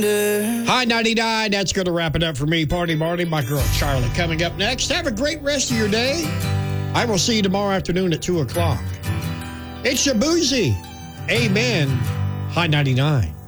High 99, that's going to wrap it up for me, Party Marty. My girl Charlie coming up next. Have a great rest of your day. I will see you tomorrow afternoon at 2 o'clock. It's Shabuzi. Amen. High 99.